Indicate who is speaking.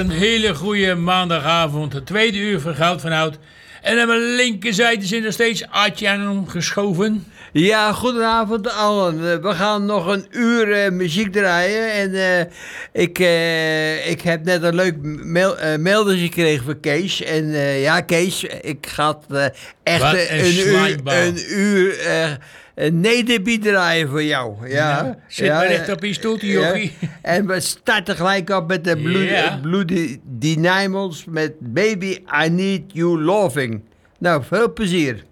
Speaker 1: Een hele goede maandagavond, het tweede uur van Goud van Oud. En aan mijn linkerzijde is er nog steeds Adje aan geschoven.
Speaker 2: Ja, goedenavond allen. We gaan nog een uur muziek draaien. En ik heb net een leuk melding gekregen van Kees. En ja, Kees, ik ga echt een uur nederbied draaien voor jou. Ja,
Speaker 1: zit maar echt op je stoeltje, jochie.
Speaker 2: En we starten gelijk op met de Bloody Diamonds met Baby I Need You Loving. Nou, veel plezier.